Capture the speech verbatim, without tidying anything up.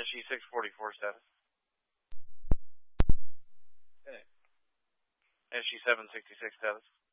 S G six forty-four status. Okay. S G seven sixty-six status.